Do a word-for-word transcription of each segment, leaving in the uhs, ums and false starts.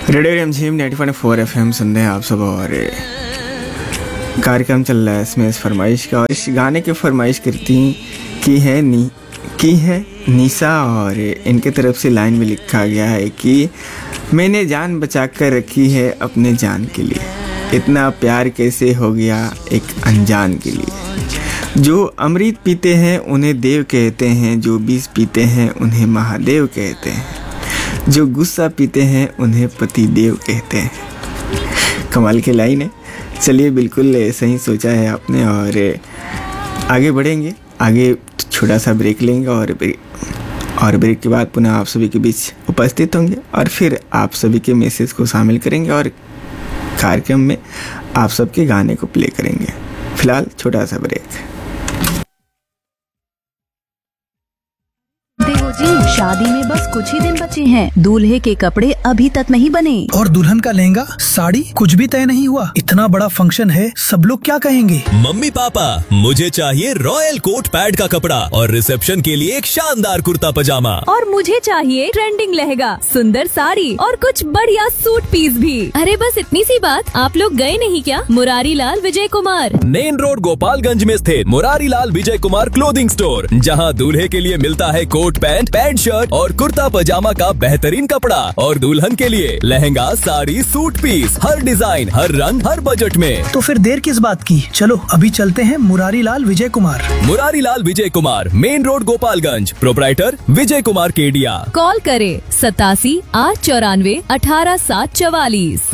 Radio रिमझिम ninety point four F M सुन रहे हैं आप सब। और कार्यक्रम चल रहा है इसमें इस फरमाइश का, और इस गाने की फरमाइश करती की है नी की है निशा। और इनके तरफ से लाइन में लिखा गया है कि मैंने जान बचा कर रखी है अपने जान के लिए, इतना प्यार कैसे हो गया एक अनजान के लिए। जो अमृत पीते हैं उन्हें देव कहते हैं, जो विष पीते हैं उन्हें महादेव कहते हैं, जो गुस्सा पीते हैं उन्हें पति देव कहते हैं। कमाल की लाइन है। चलिए, बिल्कुल सही सोचा है आपने। और आगे बढ़ेंगे, आगे छोटा सा ब्रेक लेंगे और ब्रेक और ब्रेक के बाद पुनः आप सभी के बीच उपस्थित होंगे और फिर आप सभी के मैसेज को शामिल करेंगे और कार्यक्रम में आप सबके गाने को प्ले करेंगे। फिलहाल छोटा सा ब्रेक। जी, शादी में बस कुछ ही दिन बचे हैं। दूल्हे के कपड़े अभी तक नहीं बने और दुल्हन का लहंगा साड़ी कुछ भी तय नहीं हुआ। इतना बड़ा फंक्शन है, सब लोग क्या कहेंगे? मम्मी पापा, मुझे चाहिए रॉयल कोट पैड का कपड़ा और रिसेप्शन के लिए एक शानदार कुर्ता पजामा। और मुझे चाहिए ट्रेंडिंग लहंगा, सुंदर साड़ी और कुछ बढ़िया सूट पीस भी। अरे बस इतनी सी बात, आप लोग गए नहीं क्या मुरारी लाल विजय कुमार? मेन रोड गोपालगंज में स्थित मुरारी लाल विजय कुमार क्लोथिंग स्टोर, जहां दूल्हे के लिए मिलता है कोट पैंट, पैंट शर्ट और कुर्ता पजामा का बेहतरीन कपड़ा, और दुल्हन के लिए लहंगा, साड़ी, सूट पीस, हर डिजाइन, हर रंग, हर बजट में। तो फिर देर किस बात की, चलो अभी चलते हैं Murari Lal Vijay Kumar. Murari Lal Vijay Kumar, main road Gopalganj, proprietor Vijay Kumar Kedia. Call करे सतासी आठ चौरानवे अठारह सात चवालीस।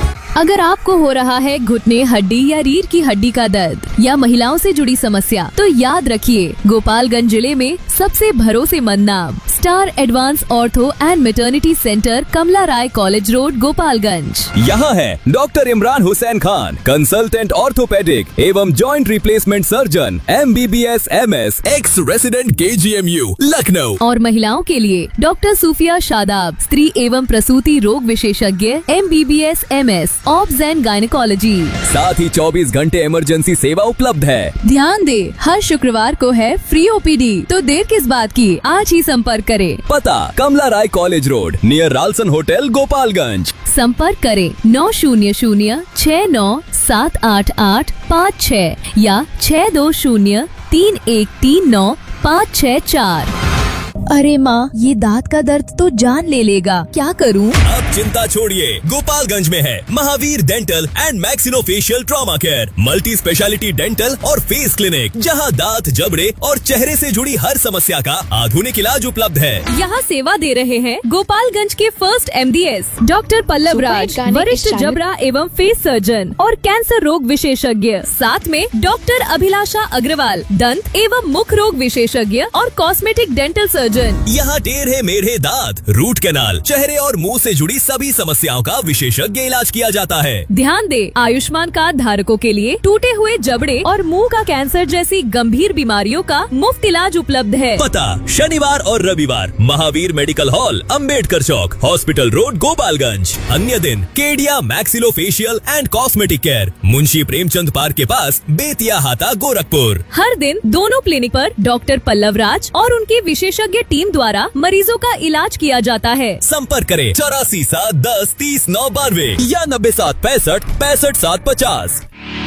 अगर आपको हो रहा है घुटने, हड्डी या रीढ़ की हड्डी का दर्द या महिलाओं से जुड़ी समस्या, तो याद रखिए गोपालगंज जिले में सबसे भरोसेमंद नाम star advance ortho and maternity centre, Kamala Rai college road, Gopalganj. यहाँ है doctor Imran Hussain Khan, consultant orthopaedic एवं joint replacement surgeon, M B B S M S, x resident के जी एम यू लखनऊ। और महिलाओं के लिए डॉक्टर सूफिया शादाब, स्त्री एवं प्रसूति रोग विशेषज्ञ, M B B S M S, obs and gynaecology. साथ ही चौबीस घंटे इमरजेंसी सेवा उपलब्ध है। ध्यान दे, हर शुक्रवार को है फ्री ओ पी डी, तो देर किस बात की, आज ही संपर्क करें। पता कमला राय college road, near Ralson hotel, Gopalganj. संपर्क करें नौ शून्य शून्य छह नौ सात आठ आठ पाँच छह या छह दो शून्य तीन एक तीन नौ पाँच छह चार। अरे माँ, ये दांत का दर्द तो जान ले लेगा, क्या करूँ? अब चिंता छोड़िए, गोपालगंज में है Mahavir dental and maxillofacial trauma care, multi speciality dental और फेस क्लिनिक, जहां दांत, जबड़े और चेहरे से जुड़ी हर समस्या का आधुनिक इलाज उपलब्ध है। यहाँ सेवा दे रहे हैं गोपालगंज के first M D S doctor Pallav राज, वरिष्ठ जबड़ा एवं फेस सर्जन और कैंसर रोग विशेषज्ञ। साथ में डॉक्टर अभिलाषा अग्रवाल, दंत एवं मुख रोग विशेषज्ञ और कॉस्मेटिक डेंटल सर्जन। यहाँ टेढ़े मेढ़े दांत, रूट कैनाल, चेहरे और मुंह से जुड़ी सभी समस्याओं का विशेषज्ञ इलाज किया जाता है। ध्यान दे, आयुष्मान कार्ड धारकों के लिए टूटे हुए जबड़े और मुंह का कैंसर जैसी गंभीर बीमारियों का मुफ्त इलाज उपलब्ध है। पता शनिवार और रविवार महावीर मेडिकल हॉल, अंबेडकर चौक, हॉस्पिटल रोड, गोपालगंज। अन्य दिन Kedia maxillofacial and cosmetic care, Munshi Premchand park के पास, बेतिया हाता, गोरखपुर। हर दिन दोनों क्लिनिक पर डॉक्टर पल्लव राज और उनके विशेषज्ञ टीम द्वारा मरीजों का इलाज किया जाता है। संपर्क करें चौरासी सात दस तीस नौ बानवे या नब्बे सात पैंसठ पैंसठ सात पचास।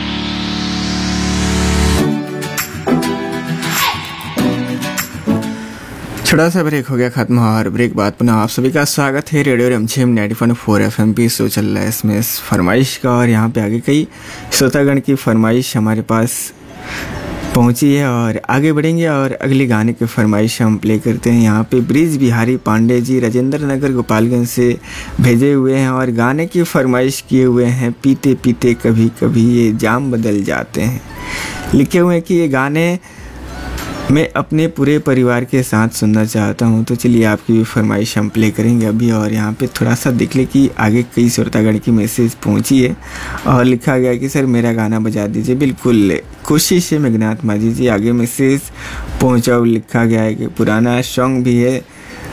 छोटा सा ब्रेक हो गया खत्म, और ब्रेक बाद पुनः आप सभी का स्वागत है। रेडियो रिमझिम ninety point four F M पे शो चल रहा है इसमें इस फरमाइश का, और यहाँ पे आगे कई श्रोतागण की फरमाइश हमारे पास पहुंची है। और आगे बढ़ेंगे और अगले गाने की फरमाइश हम प्ले करते हैं। यहाँ पे ब्रिज बिहारी पांडे जी राजेंद्र नगर गोपालगंज से भेजे हुए हैं और गाने की फरमाइश किए हुए हैं पीते पीते कभी कभी ये जाम बदल जाते हैं। लिखे हुए हैं कि ये गाने मैं अपने पूरे परिवार के साथ सुनना चाहता हूँ। तो चलिए, आपकी भी फरमाइश हम प्ले करेंगे अभी। और यहाँ पे थोड़ा सा देख ले कि आगे कई श्रोतागण की मैसेज पहुँची है और लिखा गया कि सर मेरा गाना बजा दीजिए। बिल्कुल कोशिश है मेघनाथ माझी जी, आगे मैसेज पहुँचा और लिखा गया है कि पुराना सॉन्ग भी है,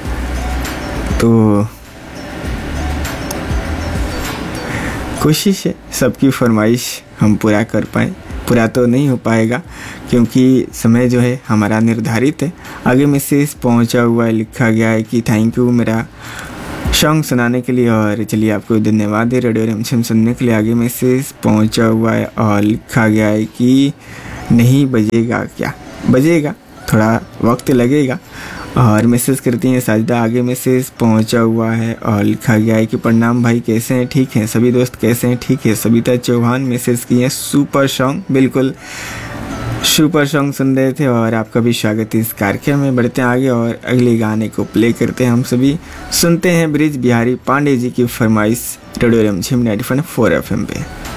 तो कोशिश है सबकी फरमाइश हम पूरा कर पाएँ। पूरा तो नहीं हो पाएगा क्योंकि समय जो है हमारा निर्धारित है। आगे मैसेज पहुंचा हुआ है, लिखा गया है कि थैंक यू मेरा सॉन्ग सुनाने के लिए। और चलिए आपको धन्यवाद है रेडियो रिमझिम सुनने के लिए। आगे मैसेज पहुंचा हुआ है और लिखा गया है कि नहीं बजेगा क्या, बजेगा, थोड़ा वक्त लगेगा। और मैसेज करती हैं साजिदा। आगे मैसेज पहुंचा हुआ है और लिखा गया है कि प्रणाम भाई, कैसे हैं? ठीक हैं सभी दोस्त, कैसे हैं? ठीक है। सविता चौहान मैसेज किए हैं सुपर सॉन्ग, बिल्कुल सुपर सॉन्ग सुन रहे थे और आपका भी स्वागत है इस कार्यक्रम में। बढ़ते हैं आगे और अगले गाने को प्ले करते हैं। हम सभी सुनते हैं ब्रिज बिहारी पांडे जी की फरमाइश रेडियो रिमझिम ninety point four F M पे।